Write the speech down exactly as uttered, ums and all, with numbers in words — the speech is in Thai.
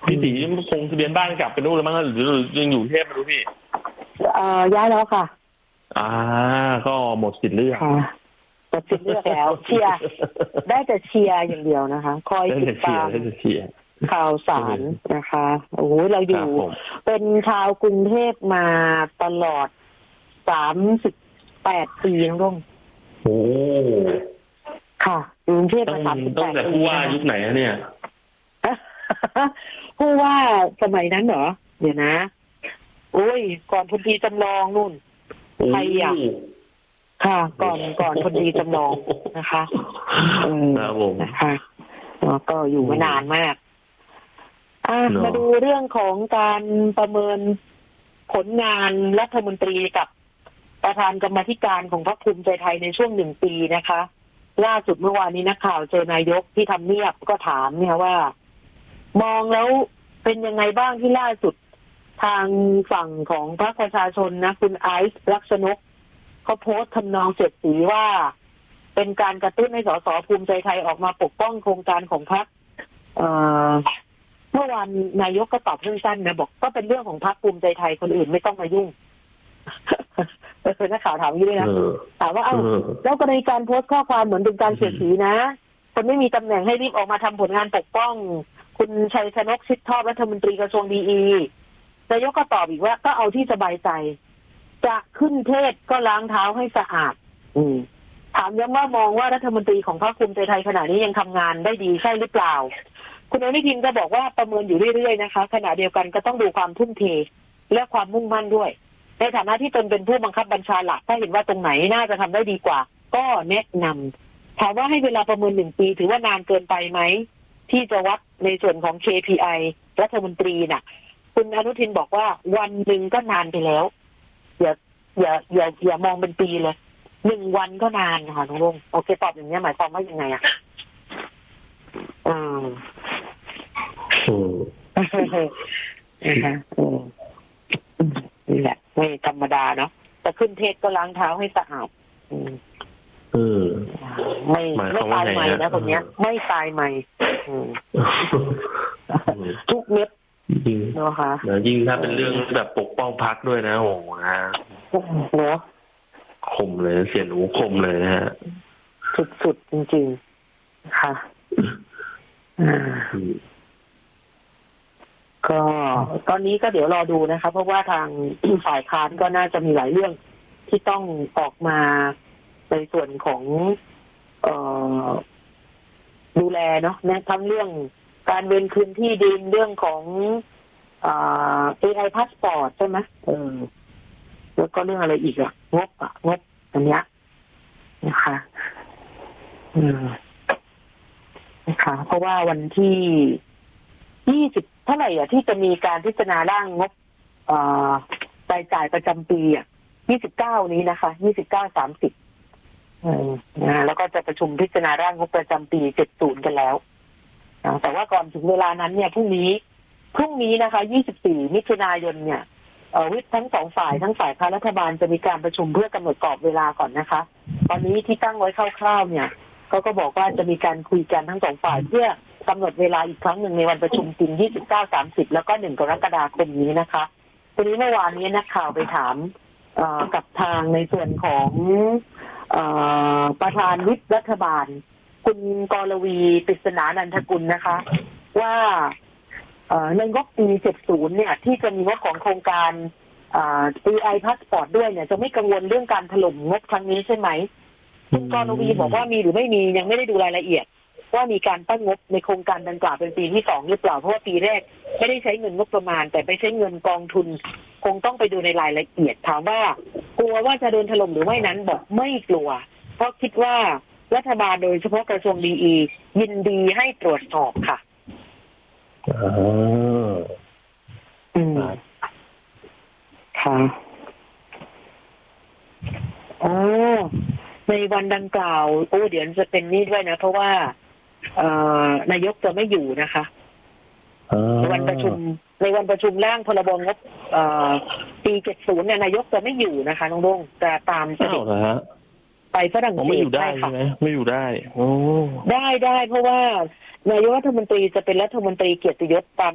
พี่ตีคงทะเบียนบ้านกลับไปนู่นแล้วมั้งหรือยังอยู่เทพไม่รู้พี่เอ่อย้ายแล้วค่ะอ่าก็หมดสิทธิ์เลือกค่ะหมดสิทธิ์เลือกแล้วเชียร์ได้แต่เชียร์อย่างเดียวนะคะคอยติดตามข่าวสารนะคะโอ้โหเราอยู่เป็นชาวกรุงเทพมาตลอดสามสิบแปดปีนะลุงโอ้ค่ะกรุงเทพมาสามสิบแปดปีตั้งแต่ผู้ว่ายุคไหนเนี่ยผู้ว่าสมัยนั้นเหรอเดี๋ยวนะโอ้ยก่อนพลตรีจำลองนู่นใครอ่ะค่ะก่อนก่อนพลตรีจำลองนะคะเออนะคะก็อยู่มานานมากอ่ะมาดูเรื่องของการประเมินผลงานรัฐมนตรีกับประธานกรรมาธิการของพรรคภูมิใจไทยในช่วงหนึ่งปีนะคะล่าสุดเมื่อวานนี้นักข่าวเจอนายกที่ทำเนียบก็ถามเนี่ยว่ามองแล้วเป็นยังไงบ้างที่ล่าสุดทางฝั่งของพรรคประชาชนนะคุณไอซ์ลักษณกเขาโพสต์ทำนองเสียดสีว่าเป็นการกระตุ้นให้สสภูมิใจไทยออกมาปกป้องโครงการของพรรคเมื่อวานนายกก็ตอบสั้นๆนะบอกก็เป็นเรื่องของพรรคภูมิใจไทยคนอื่นไม่ต้องมายุ่งเออนักข่าวถามอย่างนี้ด้วยนะถามว่าเอ้าแล้วกรณีการโพสต์ข้อความเหมือนเป็นการเสียดสีนะคนไม่มีตำแหน่งให้รีบออกมาทำผลงานปกป้องคุณชัยชนกชิดชอบรัฐมนตรีกระทรวงดีอีนายกก็ตอบอีกว่าก็เอาที่สบายใจจะขึ้นเทศก็ล้างเท้าให้สะอาดอืมถามย้ำว่ามองว่ารัฐมนตรีของพรรคภูมิใจไทยขณะนี้ยังทำงานได้ดีใช่หรือเปล่าคุณอนุทินก็บอกว่าประเมินอยู่เรื่อยๆนะคะขณะเดียวกันก็ต้องดูความทุ่มเทและความมุ่งมั่นด้วยในฐานะที่ตนเป็นผู้บังคับบัญชาหลักถ้าเห็นว่าตรงไหนน่าจะทำได้ดีกว่าก็แนะนำถามว่าให้เวลาประเมินหนึ่งปีถือว่านานเกินไปไหมที่จะวัดในส่วนของ เค พี ไอ รัฐมนตรีน่ะคุณอนุทินบอกว่าวันหนึ่งก็นานไปแล้วอย่าอย่าอย่าอย่ามองเป็นปีเลยหนึ่งวันก็นานค่ะน้องลุงโอเคตอบอย่างนี้หมายความว่ายังไงอ่ะอืมอืมนะคะอืมนี่แหละไม่ธรรมดาเนาะแต่ขึ้นเทศก็ล้างเท้าให้สะอาดอืมเออไม่ไม่ตายใหม่นะคนเนี้ยไม่ตายใหม่ทุกเม็ดจริงนะคะยิ่งถ้าเป็นเรื่องแบบปกป้องพรรคด้วยนะโอ้โหนะเนาะคมเลยเสียหนูคมเลยนะฮะสุดๆจริงๆค่ะก็ตอนนี้ก็เดี๋ยวรอดูนะคะเพราะว่าทางฝ่ายค้านก็น่าจะมีหลายเรื่องที่ต้องออกมาในส่วนของเอ่อดูแลเนาะนะทั้งเรื่องการเว้นคืนที่ดินเรื่องของเอ่อ เอ ไอ Passport ใช่ไหมเออแล้วก็เรื่องอะไรอีกอะงบอะงบอันเนี้ยนะคะอืมนะคะเพราะว่าวันที่ยี่สิบเท่าไหร่อ่ะที่จะมีการพิจารณาร่างงบเอ่อรายจ่ายประจำปีอ่ะยี่สิบเก้านี้นะคะยี่สิบเก้า สามสิบอืมนะแล้วก็จะประชุมพิจารณาร่างงบประจำปีเจ็ดสิบกันแล้วแต่ว่าก่อนถึงเวลานั้นเนี่ยพรุ่งนี้พรุ่งนี้นะคะยี่สิบสี่มิถุนายนเนี่ยเอ่อวิปทั้งสองฝ่ายทั้งฝ่ายค้านรัฐบาลจะมีการประชุมเพื่อกำหนดกรอบเวลาก่อนนะคะตอนนี้ที่ตั้งไว้คร่าวๆเนี่ยเขาก็บอกว่าจะมีการคุยกันทั้งสองฝ่ายเพื่อกำหนดเวลาอีกครั้งหนึ่งในวันประชุมจริงยี่สิบเก้า สามสิบแล้วก็หนึ่งกรกฎาคมนี้นะคะทีนี้เมื่อวานนี้นักข่าวไปถามกับทางในส่วนของประธานวิปรัฐบาลคุณกรวีปริศนานันทกุลนะคะว่าในงบปีเจ็ดสิบเนี่ยที่จะมีงบของโครงการ เอ ไอ Passport ด้วยเนี่ยจะไม่กังวลเรื่องการถล่มงบครั้งนี้ใช่ไหมคุณกรวีบอกว่ามีหรือไม่มียังไม่ได้ดูรายละเอียดว่ามีการตั้งงบในโครงการดังกล่าวเป็นปีที่สองหรือเปล่าเพราะว่าปีแรกไม่ได้ใช้เงินงบประมาณแต่ไปใช้เงินกองทุนคงต้องไปดูในรายละเอียดถามว่ากลัวว่าจะโดนถล่มหรือไม่นั้นบอกไม่กลัวเพราะคิดว่ารัฐบาลโดยเฉพาะกระทรวงดีอียินดีให้ตรวจสอบค่ะอ๋ออืมค่ะอ๋อในวันดังกล่าวโอ้เดี๋ยวจะเป็นนี่ด้วยนะเพราะว่านายกจะไม่อยู่นะคะในวันประชุมในวันประชุมร่างพรบงบปีเจ็ดสิบเนี่ยนายกจะไม่อยู่นะคะน้องดงจะตามเสด็จไปฝรั่งเศสไม่อยู่ได้ใช่ไหมไม่อยู่ได้โอ้ได้ได้เพราะว่านายกรัฐมนตรีจะเป็นรัฐมนตรีเกียรติยศตาม